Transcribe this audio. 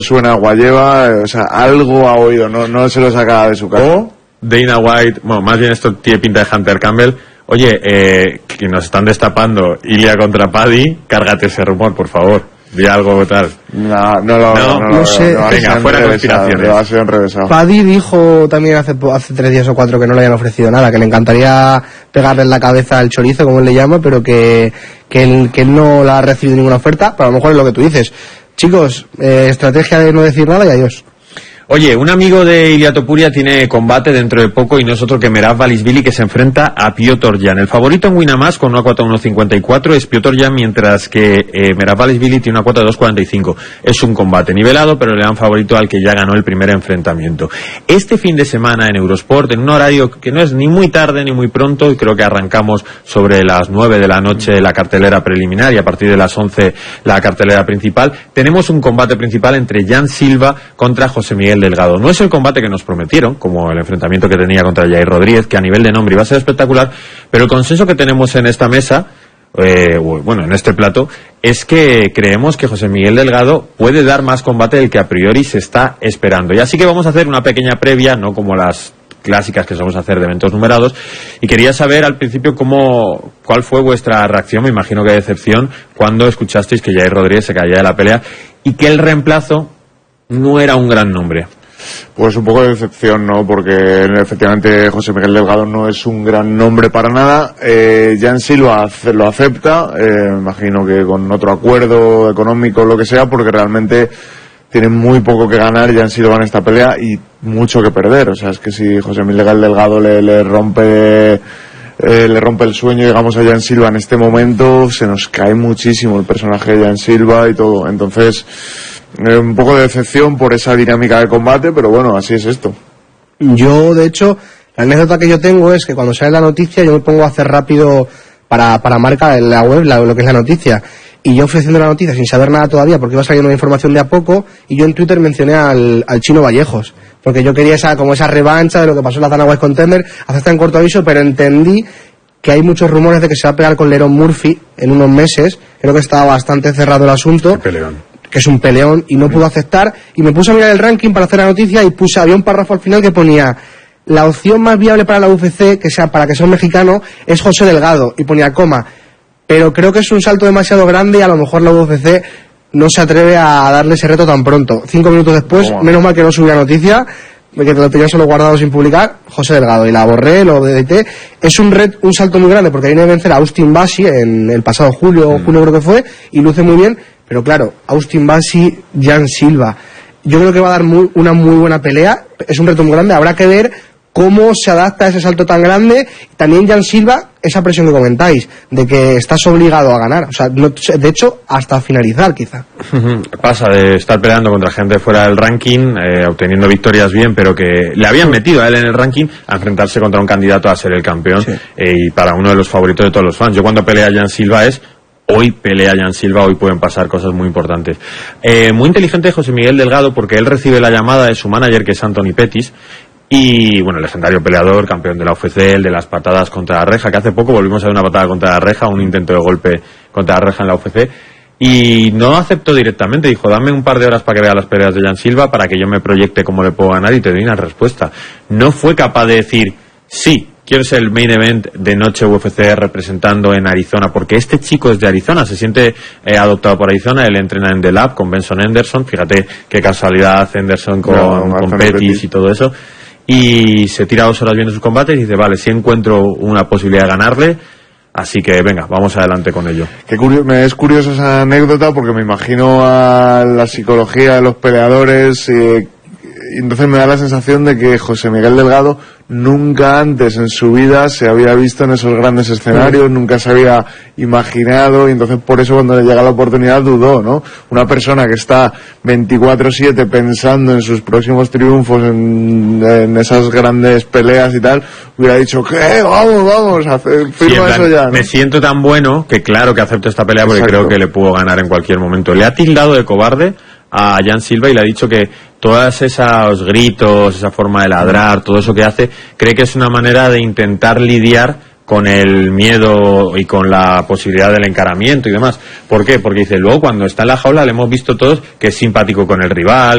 suena Guayeva, o sea, algo ha oído, no se lo saca de su casa. O Dana White, bueno, más bien esto tiene pinta de Hunter Campbell. Oye, que nos están destapando Ilia contra Paddy, cárgate ese rumor, por favor. Di algo tal. No sé. Venga, fuera conspiraciones. Va a ser enrevesado. Paddy dijo también hace 3 días o 4 que no le habían ofrecido nada, que le encantaría pegarle en la cabeza al chorizo, como él le llama, pero que él no la ha recibido ninguna oferta. Pero a lo mejor es lo que tú dices. Chicos, estrategia de no decir nada y adiós. Oye, un amigo de Ilia Topuria tiene combate dentro de poco y no es otro que Merab Dvalishvili, que se enfrenta a Piotr Jan. El favorito en Winamax con una cuota 1.54 es Piotr Jan, mientras que Merab Dvalishvili tiene una cuota de 2.45. Es un combate nivelado, pero le dan favorito al que ya ganó el primer enfrentamiento. Este fin de semana en Eurosport, en un horario que no es ni muy tarde ni muy pronto, y creo que arrancamos sobre las 9 de la noche la cartelera preliminar y a partir de las 11 la cartelera principal, tenemos un combate principal entre Jan Silva contra José Miguel Delgado. No es el combate que nos prometieron, como el enfrentamiento que tenía contra Jair Rodríguez, que a nivel de nombre iba a ser espectacular, pero el consenso que tenemos en esta mesa, en este plato, es que creemos que José Miguel Delgado puede dar más combate del que a priori se está esperando. Y así que vamos a hacer una pequeña previa, no como las clásicas que solemos hacer de eventos numerados, y quería saber al principio cuál fue vuestra reacción, me imagino que de decepción, cuando escuchasteis que Jair Rodríguez se caía de la pelea y que el reemplazo no era un gran nombre. Pues un poco de decepción, ¿no? Porque efectivamente José Miguel Delgado no es un gran nombre para nada. Jan Silva lo acepta, me imagino que con otro acuerdo económico o lo que sea, porque realmente tiene muy poco que ganar Jan Silva en esta pelea y mucho que perder. O sea, es que si José Miguel Delgado le rompe el sueño, digamos, a Jan Silva en este momento, se nos cae muchísimo el personaje de Jan Silva y todo. Entonces, un poco de decepción por esa dinámica de combate, pero bueno, así es esto. Yo, de hecho, la anécdota que yo tengo es que cuando sale la noticia yo me pongo a hacer rápido para marca en la web lo que es la noticia, y yo ofreciendo la noticia sin saber nada todavía porque iba saliendo una información de a poco, y yo en Twitter mencioné al Chino Vallejos porque yo quería esa revancha de lo que pasó en la Dana White Contender, hasta en corto aviso, pero entendí que hay muchos rumores de que se va a pegar con Lerone Murphy en unos meses. Creo que estaba bastante cerrado el asunto, que es un peleón, y no pudo aceptar, y me puse a mirar el ranking para hacer la noticia y había un párrafo al final que ponía: la opción más viable para la UFC, para que sea un mexicano, es José Delgado, y ponía coma, pero creo que es un salto demasiado grande y a lo mejor la UFC no se atreve a darle ese reto tan pronto. 5 minutos después, menos mal que no subí la noticia, que te lo tenía solo guardado sin publicar, José Delgado, y la borré, lo edité. Es un salto muy grande, porque viene a vencer a Austin Bassi en el pasado junio creo que fue, y luce muy bien, pero claro, Austin Bassi, Jan Silva, yo creo que va a dar una muy buena pelea. Es un reto muy grande, habrá que ver cómo se adapta a ese salto tan grande. También Jan Silva, esa presión que comentáis, de que estás obligado a ganar, o sea, de hecho, hasta finalizar quizá. Pasa de estar peleando contra gente fuera del ranking, obteniendo victorias bien, pero que le habían metido a él en el ranking, a enfrentarse contra un candidato a ser el campeón, y para uno de los favoritos de todos los fans. Yo cuando pelea Jan Silva hoy pelea Jan Silva, hoy pueden pasar cosas muy importantes. Muy inteligente José Miguel Delgado, porque él recibe la llamada de su manager, que es Anthony Pettis, y bueno, legendario peleador, campeón de la UFC, el de las patadas contra la reja, que hace poco volvimos a ver una patada contra la reja, un intento de golpe contra la reja en la UFC, y no aceptó directamente, dijo: dame un par de horas para que vea las peleas de Jan Silva, para que yo me proyecte cómo le puedo ganar y te doy una respuesta. No fue capaz de decir: sí, quiero ser el main event de noche UFC representando en Arizona, porque este chico es de Arizona, se siente adoptado por Arizona. Él entrena en The Lab con Benson Henderson, fíjate qué casualidad Henderson con Pettis y todo eso, y se tira 2 horas viendo sus combates y dice: vale, si encuentro una posibilidad de ganarle, así que venga, vamos adelante con ello. Me es curiosa esa anécdota, porque me imagino a la psicología de los peleadores, y entonces me da la sensación de que José Miguel Delgado nunca antes en su vida se había visto en esos grandes escenarios, nunca se había imaginado, y entonces por eso cuando le llega la oportunidad dudó, ¿no? Una persona que está 24/7 pensando en sus próximos triunfos, en esas grandes peleas y tal, hubiera dicho: ¿qué? Vamos, firma eso ya, ¿no? Me siento tan bueno que claro que acepto esta pelea, porque creo que le puedo ganar en cualquier momento. Le ha tildado de cobarde a Jan Silva y le ha dicho que todos esos gritos, esa forma de ladrar, todo eso que hace, cree que es una manera de intentar lidiar con el miedo y con la posibilidad del encaramiento y demás. ¿Por qué? Porque dice, luego cuando está en la jaula le hemos visto todos que es simpático con el rival,